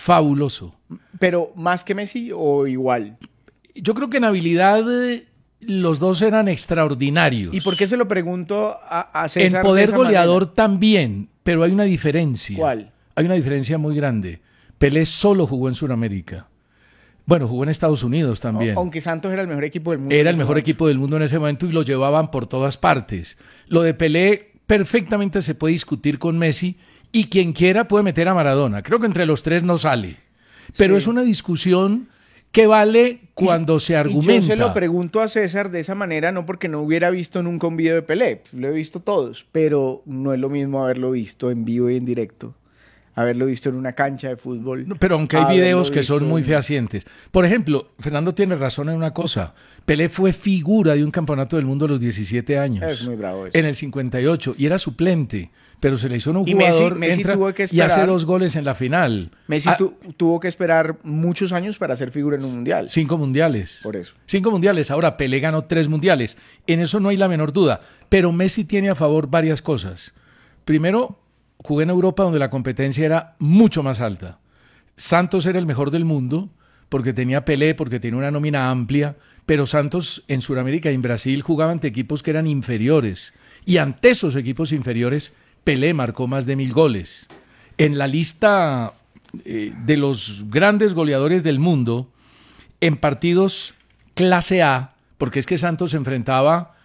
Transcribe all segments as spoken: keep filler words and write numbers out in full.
fabuloso. Pero más que Messi o igual. Yo creo que en habilidad eh, los dos eran extraordinarios. ¿Y por qué se lo pregunto a, a César? En poder de esa goleador manera? también, pero hay una diferencia. ¿Cuál? Hay una diferencia muy grande. Pelé solo jugó en Sudamérica. Bueno, jugó en Estados Unidos también. Aunque Santos era el mejor equipo del mundo. Era el mejor equipo del mundo en ese momento y lo llevaban por todas partes. Lo de Pelé perfectamente se puede discutir con Messi y quien quiera puede meter a Maradona. Creo que entre los tres no sale. Pero Sí. es una discusión que vale cuando Y- se argumenta. Y yo se lo pregunto a César de esa manera, no porque no hubiera visto nunca un video de Pelé, lo he visto todos, pero no es lo mismo haberlo visto en vivo y en directo, haberlo visto en una cancha de fútbol. No, pero aunque hay haberlo videos que son visto muy en- fehacientes. Por ejemplo, Fernando tiene razón en una cosa. Pelé fue figura de un campeonato del mundo a los diecisiete años. Es muy bravo eso. En el cincuenta y ocho. Y era suplente. Pero se le hizo un Y Messi- jugador, Messi entra tuvo que y hace esperar- dos goles en la final. Messi Ah, tu- tuvo que esperar muchos años para ser figura en un mundial. Cinco mundiales. Por eso. Cinco mundiales. Ahora Pelé ganó tres mundiales. En eso no hay la menor duda. Pero Messi tiene a favor varias cosas. Primero, jugué en Europa donde la competencia era mucho más alta. Santos era el mejor del mundo porque tenía Pelé, porque tenía una nómina amplia, pero Santos en Sudamérica y en Brasil jugaba ante equipos que eran inferiores. Y ante esos equipos inferiores, Pelé marcó más de mil goles. En la lista eh, de los grandes goleadores del mundo, en partidos clase A, porque es que Santos se enfrentaba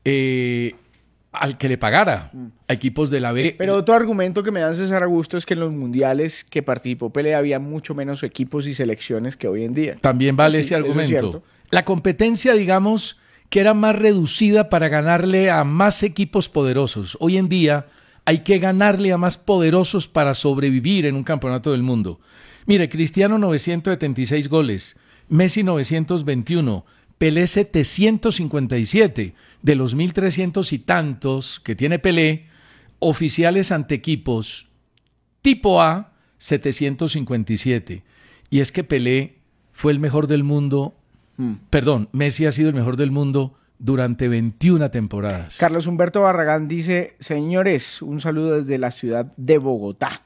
eh, al que le pagara, a equipos de la B. Pero otro argumento que me dan César Augusto es que en los mundiales que participó Pelé había mucho menos equipos y selecciones que hoy en día. También vale Sí, ese eso es argumento. cierto. La competencia, digamos, que era más reducida para ganarle a más equipos poderosos. Hoy en día hay que ganarle a más poderosos para sobrevivir en un campeonato del mundo. Mire, Cristiano novecientos setenta y seis goles, Messi novecientos veintiuno, Pelé setecientos cincuenta y siete. De los mil trescientos y tantos que tiene Pelé, oficiales ante equipos tipo A, setecientos cincuenta y siete. Y es que Pelé fue el mejor del mundo, Mm. perdón, Messi ha sido el mejor del mundo durante veintiuna temporadas. Carlos Humberto Barragán dice, señores, un saludo desde la ciudad de Bogotá.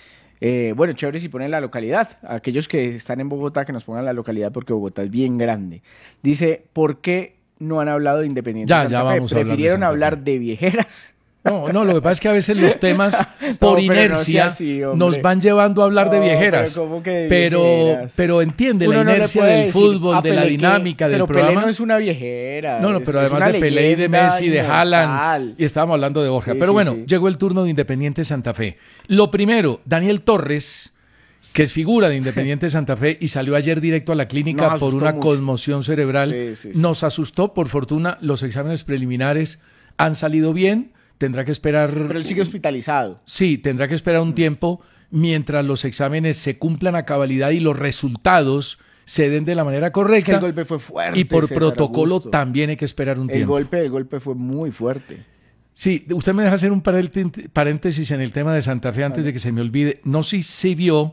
Eh, bueno, chévere si ponen la localidad. Aquellos que están en Bogotá, que nos pongan la localidad porque Bogotá es bien grande. Dice, ¿por qué no han hablado de Independiente Ya, Santa ya Fe? vamos a hablar de Prefirieron Santa hablar Fe. de viejeras. No, no, lo que pasa es que a veces los temas, por pero no sea inercia, así, hombre. nos van llevando a hablar de No, viejeras. pero ¿cómo que de pero, viejeras? pero entiende Uno la no le inercia puede del decir fútbol, a de la Pelé que- dinámica del pero programa. Pelé no es una viejera. No, no, es- pero es además una de Pelé y de leyenda Messi, de inmortal. Haaland, y estábamos hablando de Borja. Sí, Pero sí, bueno, sí. llegó el turno de Independiente Santa Fe. Lo primero, Daniel Torres, que es figura de Independiente Santa Fe y salió ayer directo a la clínica Nos por asustó una mucho. conmoción cerebral. Sí, sí, sí. Nos asustó, por fortuna, los exámenes preliminares han salido bien. Tendrá que esperar. Pero él sigue hospitalizado. Sí, tendrá que esperar Mm. un tiempo mientras los exámenes se cumplan a cabalidad y los resultados se den de la manera Es correcta. que el golpe fue fuerte. y por César protocolo Augusto. también hay que esperar un El tiempo. golpe, el golpe fue muy fuerte. Sí, usted me deja hacer un parént- paréntesis en el tema de Santa Fe antes de que se me olvide. No sé si se vio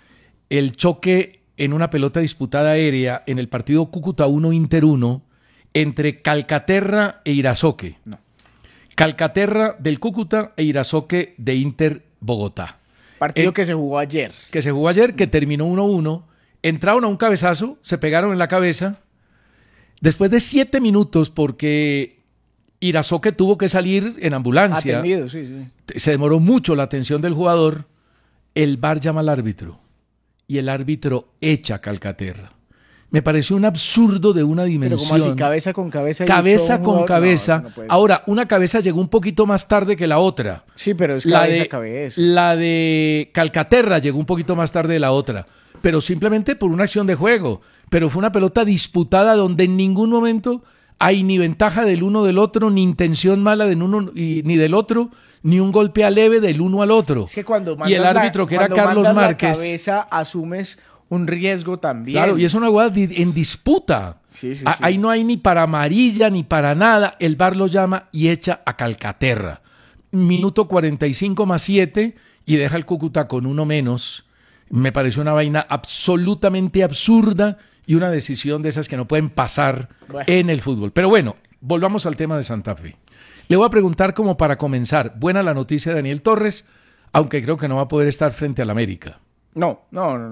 el choque en una pelota disputada aérea en el partido Cúcuta uno Inter uno entre Calcaterra e Irazoque. No. Calcaterra del Cúcuta e Irazoque de Inter Bogotá. Partido Eh, que se jugó ayer. Que se jugó ayer, que terminó uno uno. Entraron a un cabezazo, se pegaron en la cabeza. Después de siete minutos, porque Irazoque tuvo que salir en ambulancia. Atendido, sí, sí. Se demoró mucho la atención del jugador. El V A R llama al árbitro y el árbitro echa a Calcaterra. Me pareció un absurdo de una Pero dimensión. como así, cabeza con cabeza. y Cabeza echó un con jugador. cabeza. No, no puede ser. Ahora, una cabeza llegó un poquito más tarde que la otra. Sí, pero es La cabeza de, a cabeza. la de Calcaterra llegó un poquito más tarde de la otra, pero simplemente por una acción de juego. Pero fue una pelota disputada donde en ningún momento hay ni ventaja del uno del otro, ni intención mala del uno y, ni del otro, ni un golpe leve del uno al otro. Es que cuando y el mandas la- árbitro, que era cuando Carlos mandas Márquez. la cabeza, asumes un riesgo también. Claro, y es una jugada di- en disputa. Sí, sí, A- sí. Ahí no hay ni para amarilla ni para nada. El V A R lo llama y echa a Calcaterra. Minuto cuarenta y cinco más siete y deja el Cúcuta con uno menos. Me pareció una vaina absolutamente absurda y una decisión de esas que no pueden pasar Bueno. en el fútbol. Pero bueno, volvamos al tema de Santa Fe. Le voy a preguntar como para comenzar. Buena la noticia de Daniel Torres, aunque creo que no va a poder estar frente al América. No, no, no.